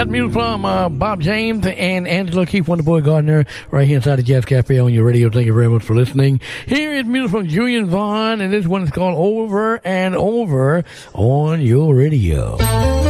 Got music from Bob James and Angela Keith, Wonder Boy Gardner, right here inside the Jazz Cafe on your radio. Thank you very much for listening. Here is music from Julian Vaughn, and this one is called Over and Over on your radio.